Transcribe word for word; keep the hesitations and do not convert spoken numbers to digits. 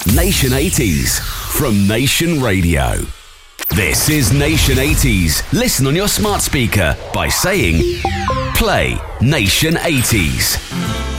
Nation eighties from Nation Radio. This is Nation eighties. Listen on your smart speaker by saying, play Nation eighties.